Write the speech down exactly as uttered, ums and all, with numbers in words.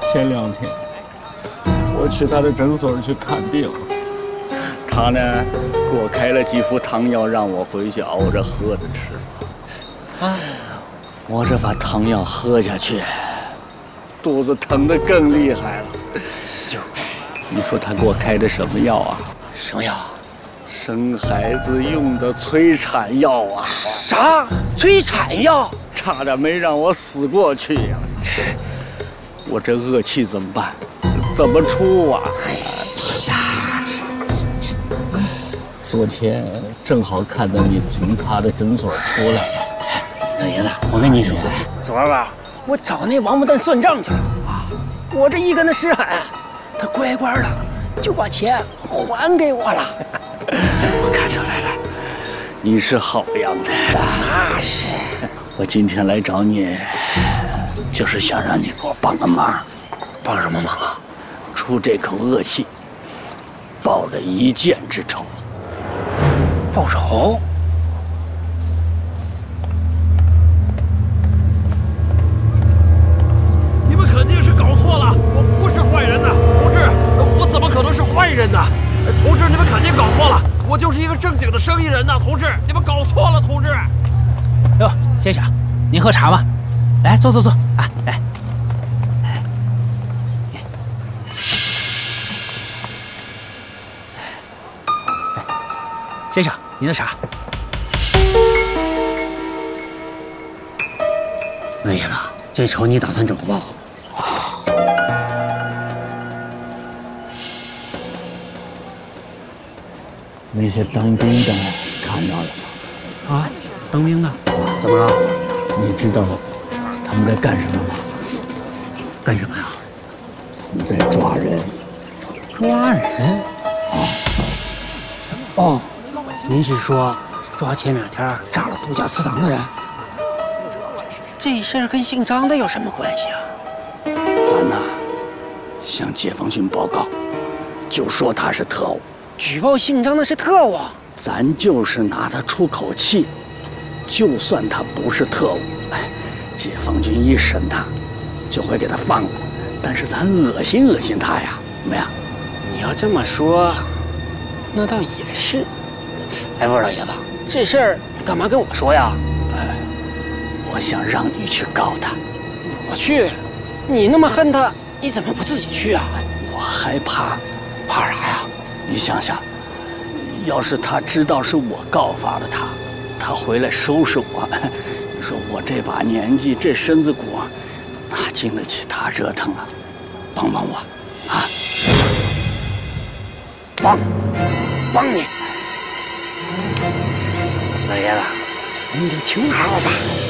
前两天我去他的诊所去看病，他呢给我开了几副汤药，让我回去熬着喝着吃。啊，我这把汤药喝下去，肚子疼得更厉害了。你说他给我开的什么药啊？ 什么药？ 生孩子用的催产药啊！ 啥？催产药？ 差点没让我死过去呀！我这恶气怎么办？怎么出啊？哎呀，昨天正好看到你从他的诊所出来了。 老爷子，我跟你说，昨儿吧，我找那王八蛋算账去了啊！我这一跟他使狠，他乖乖的就把钱还给我了。 我看出来了，你是好样的。 那是。 我今天来找你，就是想让你给我帮个忙。 帮什么忙啊？ 出这口恶气，报了一箭之仇。 报仇？ 你们肯定是搞错了，我不是坏人呐，同志，我怎么可能是坏人呢？同志，你们肯定搞错了，我就是一个正经的生意人呐，同志，你们搞错了，同志。 哟，先生，您喝茶吧，来坐坐坐啊，来。先生，您的茶。 老爷子，这仇你打算怎么报？ 那些当兵的看到了吗？啊，当兵的？怎么了？ 你知道他们在干什么吗？ 干什么呀？ 他们在抓人。 抓人？啊。哦。您是说抓前两天炸了度假祠堂的人？这事儿跟姓张的有什么关系啊？ 咱呐，向解放军报告，就说他是特务。 举报姓张的是特务？ 咱就是拿他出口气，就算他不是特务，哎，解放军一审他，就会给他放了。但是咱恶心恶心他呀，怎么样？ 你要这么说，那倒也是。哎，不是老爷子，这事儿你干嘛跟我说呀？ 哎，我想让你去告他。 我去？你那么恨他，你怎么不自己去啊？ 我害怕。 怕啥呀？ 你想想，要是他知道是我告发了他，他回来收拾我，你说我这把年纪，这身子骨，哪经得起他折腾啊？帮帮我，啊！ 帮，帮你。老爷子，你就听好吧。